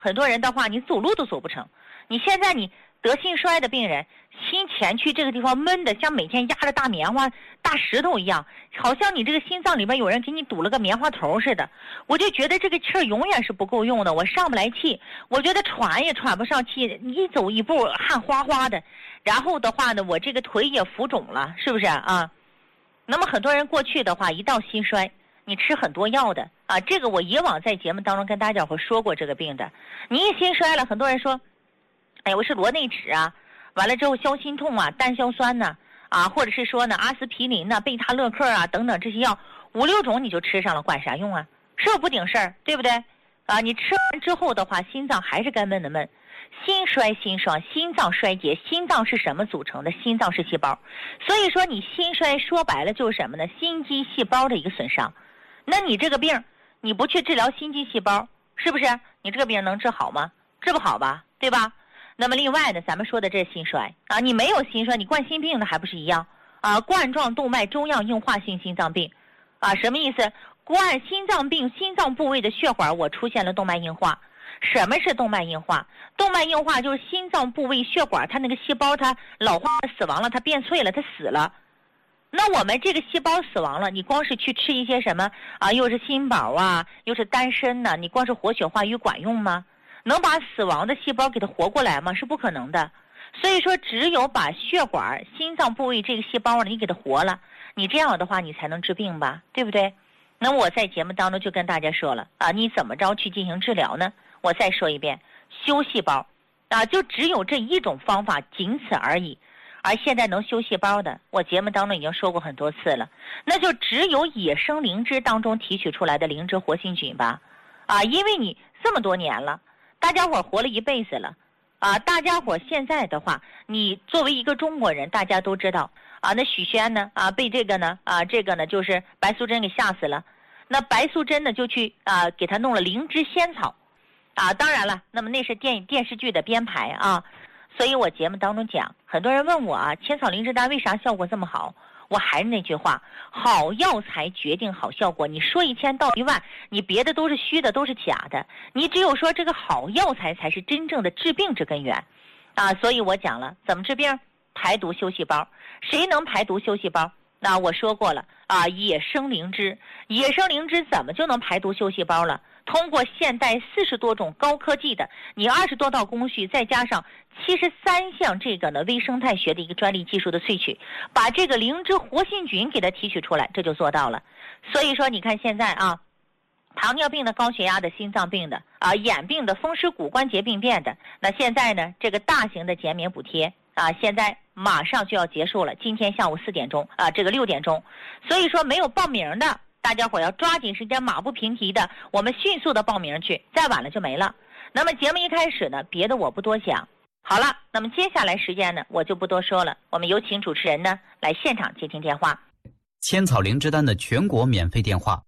很多人的话，你走路都走不成。你现在你得心衰的病人，心前区这个地方闷的像每天压着大棉花、大石头一样，好像你这个心脏里边有人给你堵了个棉花头似的。我就觉得这个气儿永远是不够用的，我上不来气，我觉得喘也喘不上气，一走一步汗哗哗的。然后的话呢，我这个腿也浮肿了，是不是啊？那么很多人过去的话，一到心衰，你吃很多药的啊，这个我以往在节目当中跟大家伙说过这个病的。你一心衰了，很多人说，哎，我是罗内酯啊，完了之后消心痛啊，单硝酸呐啊，或者是说呢阿司匹林呐、贝塔勒克啊等等这些药5、6种你就吃上了，管啥用啊？是不是不顶事儿，对不对？啊，你吃完之后的话，心脏还是该闷的闷。心衰心爽，心脏衰竭，心脏是什么组成的？心脏是细胞，所以说你心衰说白了就是什么呢？心肌细胞的一个损伤。那你这个病，你不去治疗心肌细胞，是不是？你这个病能治好吗？治不好吧，对吧？那么另外呢，咱们说的这心衰啊，你没有心衰，你冠心病的还不是一样啊？冠状动脉粥样硬化性心脏病啊，什么意思？冠心脏病，心脏部位的血管我出现了动脉硬化。什么是动脉硬化？动脉硬化就是心脏部位血管它那个细胞它老化死亡了，它变脆了，它死了。那我们这个细胞死亡了，你光是去吃一些什么啊，又是心宝啊，又是丹参呢，你光是活血化瘀管用吗？能把死亡的细胞给它活过来吗？是不可能的。所以说只有把血管心脏部位这个细胞你给它活了，你这样的话你才能治病吧，对不对？那我在节目当中就跟大家说了啊，你怎么着去进行治疗呢？我再说一遍，修细胞啊，就只有这一种方法，仅此而已。而现在能修细胞的，我节目当中已经说过很多次了，那就只有野生灵芝当中提取出来的灵芝活性菌吧。啊，因为你这么多年了，大家伙活了一辈子了啊，大家伙现在的话，你作为一个中国人，大家都知道啊，那许仙呢啊被这个呢就是白素贞给吓死了，那白素贞呢就去啊给他弄了灵芝仙草。啊，当然了，那么那是电视剧的编排啊，所以我节目当中讲，很多人问我啊，千草灵芝丹为啥效果这么好？我还是那句话，好药材决定好效果。你说1000道1万，你别的都是虚的，都是假的。你只有说这个好药材才是真正的治病之根源，啊，所以我讲了怎么治病，排毒修细胞。谁能排毒修细胞？那我说过了啊，野生灵芝怎么就能排毒修细胞了？通过现代40多种高科技的，你20多道工序，再加上73项这个呢微生态学的一个专利技术的萃取，把这个灵芝活性菌给它提取出来，这就做到了。所以说你看现在啊，糖尿病的、高血压的、心脏病的啊、眼病的、风湿骨关节病变的，那现在呢这个大型的减免补贴啊，现在马上就要结束了，今天下午4点钟啊，这个6点钟，所以说没有报名的大家伙要抓紧时间，马不停蹄的，我们迅速的报名去，再晚了就没了。那么节目一开始呢，别的我不多讲。好了，那么接下来时间呢，我就不多说了，我们有请主持人呢来现场接听电话。 千草灵芝丹的全国免费电话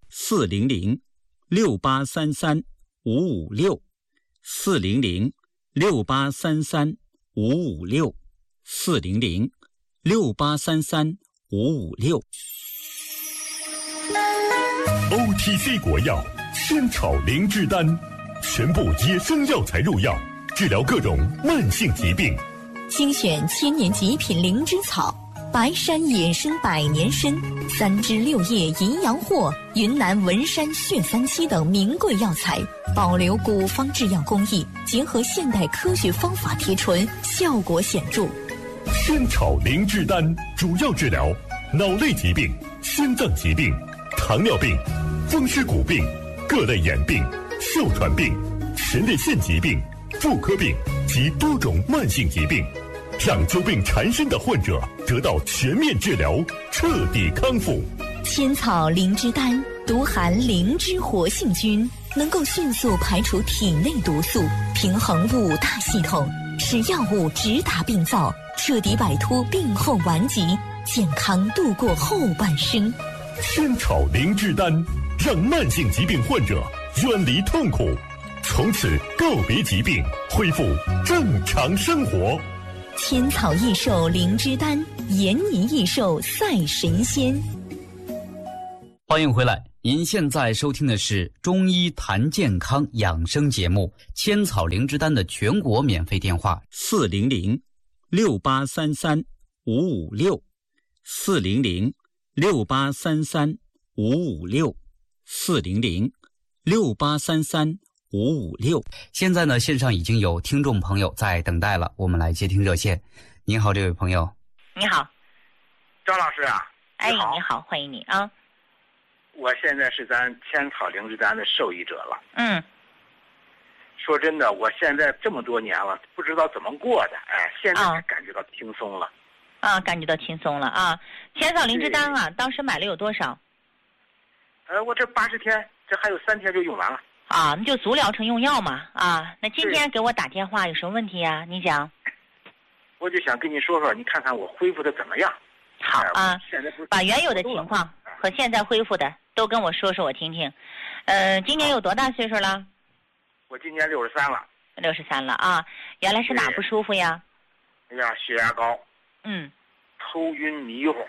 400-683-556，400-683-556。OTC 国药仙草灵芝丹，全部野生药材入药，治疗各种慢性疾病。 精选千年极品灵芝草，白山野生100年参、3枝6叶淫羊藿、云南文山血三七等名贵药材，保留古方制药工艺，结合现代科学方法提纯，效果显著。 仙草灵芝丹主要治疗脑类疾病、心脏疾病、糖尿病、风湿骨病、各类眼病、哮喘病、前列腺疾病、妇科病及多种慢性疾病，让久病缠身的患者得到全面治疗，彻底康复。 千草灵芝丹独含灵芝活性菌，能够迅速排除体内毒素，平衡5大系统，使药物直达病灶，彻底摆脱病后顽疾，健康度过后半生。 仙草灵芝丹让慢性疾病患者远离痛苦，从此告别疾病，恢复正常生活。 千草益寿灵芝丹，延年益寿赛神仙。 欢迎回来， 您现在收听的是中医谈健康养生节目《千草灵之丹》的全国免费电话 400-683-556，400-683-556。 现在呢，线上已经有听众朋友在等待了，我们来接听热线。您好，这位朋友。 你好， 张老师啊。 哎，你好，欢迎你啊。 我现在是咱千草灵之丹的受益者了。说真的，我现在这么多年了，不知道怎么过的，现在才感觉到轻松了。 感觉到轻松了啊！千草灵之丹啊，当时买了有多少？ 我这80天，这还有3天就用完了。 那就足疗程用药嘛啊！那今天给我打电话有什么问题呀？你讲。 我就想跟你说说，你看看我恢复的怎么样？ 好啊， 现在不是把原有的情况和现在恢复的都跟我说说，我听听。今年有多大岁数了？ 我今年63了。 63了啊！原来是哪不舒服呀？ 哎呀，血压高。头晕迷糊。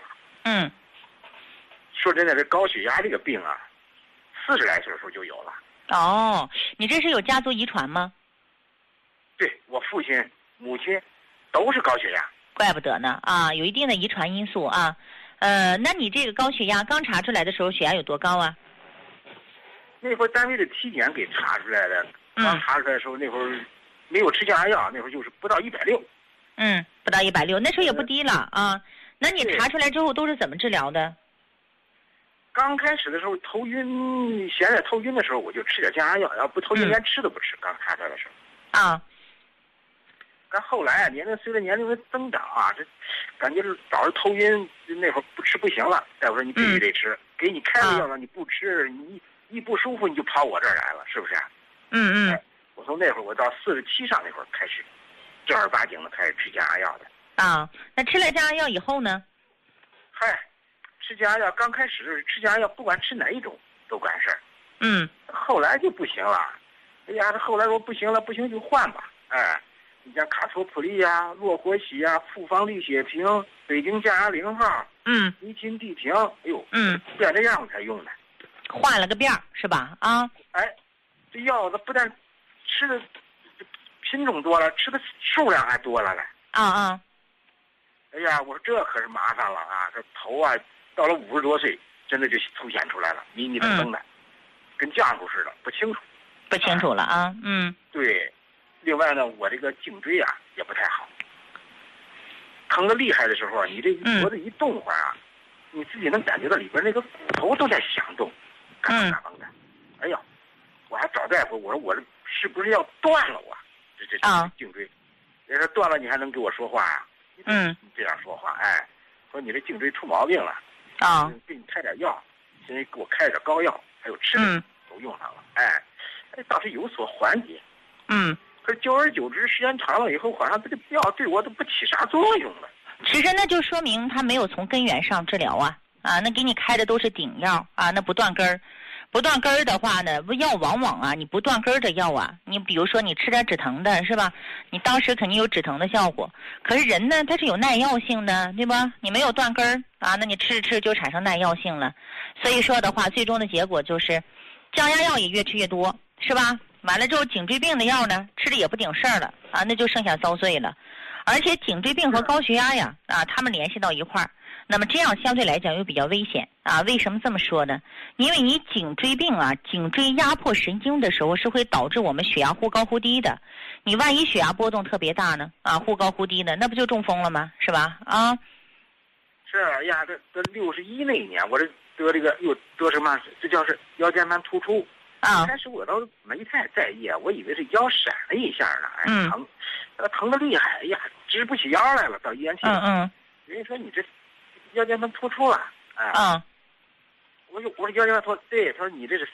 说真的，这高血压这个病啊，40来岁的时候就有了。 你这是有家族遗传吗？ 对，我父亲、母亲都是高血压。 怪不得呢啊，有一定的遗传因素啊。那你这个高血压刚查出来的时候，血压有多高啊？ 那会儿单位的体检给查出来的，刚查出来的时候，那会儿没有吃降压药，那会儿就是不到160。 不到160，那时候也不低了啊。那你查出来之后都是怎么治疗的？ 刚开始的时候头晕，现在头晕的时候我就吃点降压药，要不头晕连吃都不吃。刚查出来的时候。但后来随着年龄的增长啊，这感觉是老是头晕，那会儿不吃不行了。大夫说你必须得吃，给你开了药了，你不吃，你一不舒服你就跑我这儿来了，是不是？我从那会儿我到47上那会儿开始，正儿八经的开始吃降压药的。 那吃了降压药以后呢？ 吃降压药刚开始吃降压药，不管吃哪一种都管事儿。后来就不行了。后来说不行了，不行就换吧。你像卡托普利呀、洛活喜呀、复方利血平、北京降压0号、尼秦地平，变这样才用的。 换了个遍是吧？ 这药它不但吃的品种多了，吃的数量还多了嘞。哎呀，我说这可是麻烦了啊！这头啊，到了50多岁，真的就凸显出来了，迷迷瞪瞪的，跟浆糊似的，不清楚了啊。 对。另外呢，我这个颈椎啊也不太好，疼得厉害的时候，你这脖子一动会儿啊，你自己能感觉到里边那个骨头都在响动，嘎嘣嘎嘣的。哎呀，我还找大夫，我说我这是不是要断了我？这颈椎，人说断了你还能给我说话呀？你这样说话，说你这颈椎出毛病了，给你开点药，现在给我开点膏药，还有吃的都用上了，倒是有所缓解。可是久而久之，时间长了以后，好像这个药对我都不起啥作用了。 其实那就说明他没有从根源上治疗啊！那给你开的都是顶药啊，那不断根儿。不断根儿的话呢，药往往啊，你不断根儿的药啊，你比如说你吃点止疼的是吧？你当时肯定有止疼的效果。可是人呢，他是有耐药性的，对吧？你没有断根儿啊，那你吃就产生耐药性了。所以说的话，最终的结果就是降压药也越吃越多，是吧？完了之后，颈椎病的药呢，吃的也不顶事儿了啊，那就剩下遭罪了。而且颈椎病和高血压呀，他们联系到一块儿，那么这样相对来讲又比较危险啊。为什么这么说呢？因为你颈椎病啊，颈椎压迫神经的时候是会导致我们血压忽高忽低的。你万一血压波动特别大呢，忽高忽低的，那不就中风了吗？是吧？ 是呀，这61那一年，我这得这个又得什么？这叫是腰间盘突出。开始我都没太在意，我以为是腰闪了一下呢，疼得厉害，哎呀，直不起腰来了，到医院去。人家说你这腰间盘突出了，我说腰间盘突出，对，他说你这是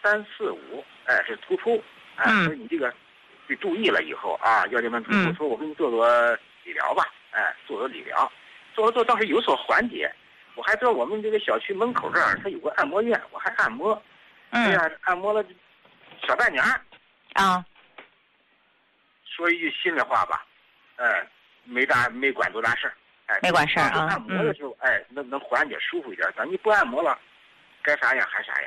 3、4、5，是突出，说你这个得注意了以后啊，腰间盘突出，说我给你做理疗吧，做理疗，做倒是有所缓解。我还知道我们这个小区门口这儿，它有个按摩院，我还按摩，哎呀，按摩了小半年说一句心里话吧，没管多大事儿， 没管事儿啊。 按摩的时候，能缓解舒服一点。等你不按摩了，该啥样还啥样。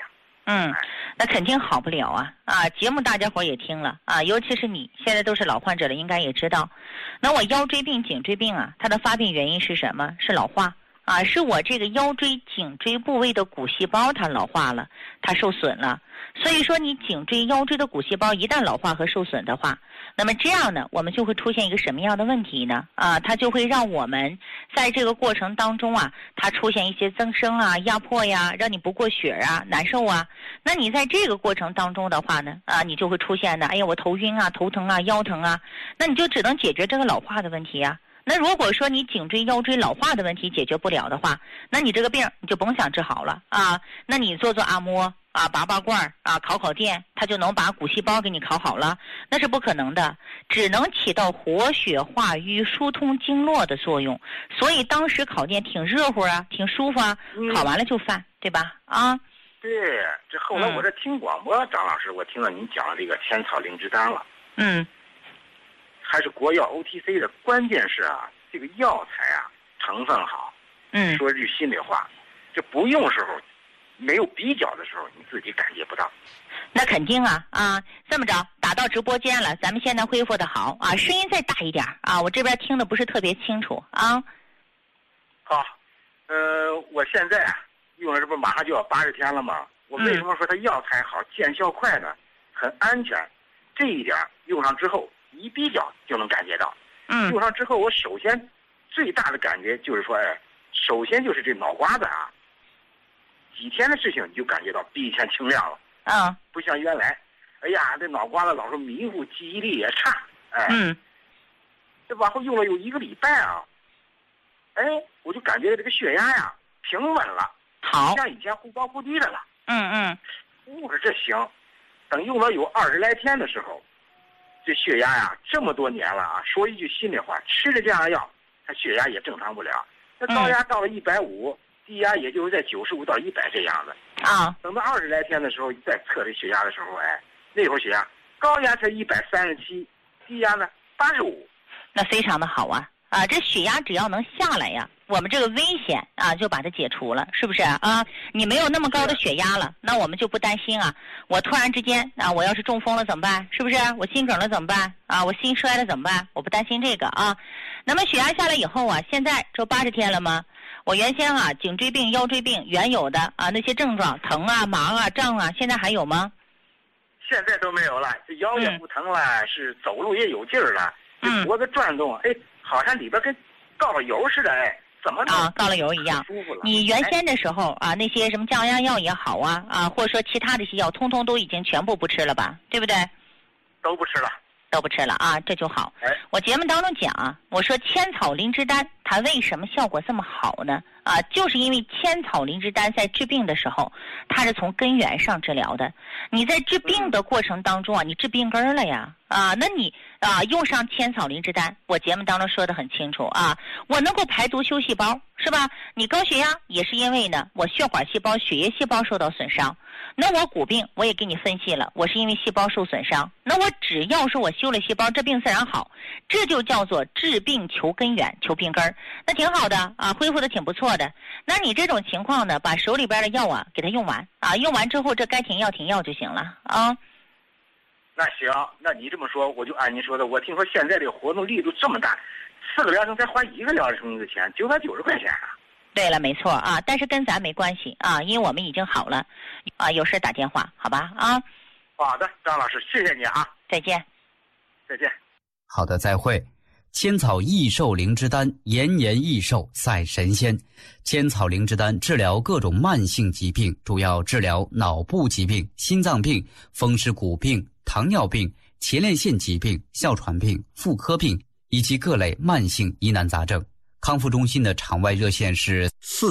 那肯定好不了啊！节目大家伙也听了啊，尤其是你现在都是老患者了，应该也知道。那我腰椎病、颈椎病啊，它的发病原因是什么？是老化啊，是我这个腰椎、颈椎部位的骨细胞它老化了，它受损了。所以说，你颈椎、腰椎的骨细胞一旦老化和受损的话，那么这样呢，我们就会出现一个什么样的问题呢？它就会让我们在这个过程当中啊，它出现一些增生啊、压迫呀，让你不过血啊、难受啊。那你在这个过程当中的话呢，你就会出现呢，哎呀，我头晕啊、头疼啊、腰疼啊，那你就只能解决这个老化的问题啊。那如果说你颈椎、腰椎老化的问题解决不了的话，那你这个病你就甭想治好了啊。那你做按摩啊、拔罐啊、烤电，它就能把骨细胞给你烤好了？那是不可能的，只能起到活血化瘀、疏通经络的作用。所以当时烤电挺热乎啊，挺舒服啊，烤完了就犯，对吧？啊， 对，这后来我这听广播，张老师，我听到您讲了这个千草灵芝丹了。还是国药 OTC 的，关键是这个药材成分好。说句心里话，这不用时候，没有比较的时候，你自己感觉不到。 那肯定这么着，打到直播间了，咱们现在恢复的好啊，声音再大一点啊，我这边听的不是特别清楚啊。 好，我现在用了，这不马上就要80天了吗？我为什么说它药材好、见效快呢？很安全，这一点用上之后。一比较就能感觉到，用上之后，我首先最大的感觉就是说，首先就是这脑瓜子几天的事情你就感觉到比以前清亮了，不像原来，哎呀，这脑瓜子老是迷糊，记忆力也差，这往后用了有1个礼拜我就感觉这个血压平稳了， 好， 不像以前忽高忽低的了，我说这行，等用了有20来天的时候。这血压这么多年了说一句心里话，吃着这样的药，它血压也正常不了。那高压到了150，低压也就是在95到100这样的等到20来天的时候再测这血压的时候，那会儿血压高压才137，低压呢85， 那非常的好这血压只要能下来我们这个危险就把它解除了，是不是你没有那么高的血压了，那我们就不担心我突然之间我要是中风了怎么办？是不是？我心梗了怎么办？我心衰了怎么办？我不担心这个那么血压下来以后现在这80天了吗？我原先颈椎病、腰椎病原有的那些症状疼麻胀现在还有吗？ 现在都没有了，这腰也不疼了，是走路也有劲儿了，这脖子转动，好像里边跟告了油似的，怎么告了油一样。你原先的时候那些什么降压药也好或者说其他的一些药，通通都已经全部不吃了吧，对不对？ 都不吃了。 都不吃了这就好。我节目当中讲我说千草灵芝丹它为什么效果这么好呢？就是因为千草灵芝丹在治病的时候，它是从根源上治疗的。你在治病的过程当中你治病根了呀那你用上千草灵芝丹，我节目当中说的很清楚我能够排毒修细胞，是吧？你高血压也是因为呢，我血管细胞、血液细胞受到损伤。那我骨病我也给你分析了，我是因为细胞受损伤。那我只要是我修了细胞，这病自然好，这就叫做治病求根源、求病根儿，那挺好的恢复的挺不错的。那你这种情况呢，把手里边的药给它用完用完之后，这该停药停药就行了那行，那你这么说，我就按您说的。我听说现在这个活动力度这么大，4个疗程才花1个疗程的钱，990块钱对了，没错但是跟咱没关系因为我们已经好了有事打电话，好吧好的，张老师，谢谢你再见。 再见。 好的，再会。千草益寿灵芝丹，延年益寿赛神仙。千草灵芝丹治疗各种慢性疾病，主要治疗脑部疾病、心脏病、风湿骨病、糖尿病、前列腺疾病、哮喘病、妇科病以及各类慢性疑难杂症。康复中心的场外热线是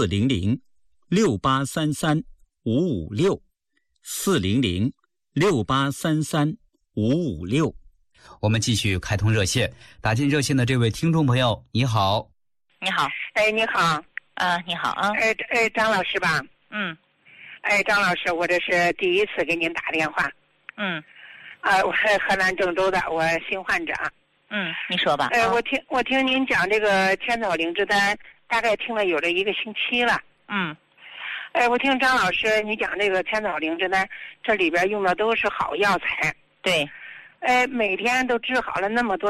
400-6833-556，400-6833-556。我们继续开通热线，打进热线的这位听众朋友，你好。 你好。 你好。 你好张老师吧？张老师，我这是第一次给您打电话。我是河南郑州的，我新患者。 你说吧。 我听您讲这个千草灵芝丹，大概听了有了1个星期了。 哎，我听张老师你讲这个千草灵芝丹，这里边用的都是好药材。 对。 每天都治好了那么多